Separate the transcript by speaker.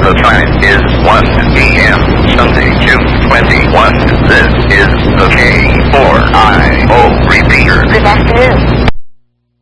Speaker 1: The time is 1 p.m. Sunday, June 21. This is the K4IO repeater.
Speaker 2: Good afternoon.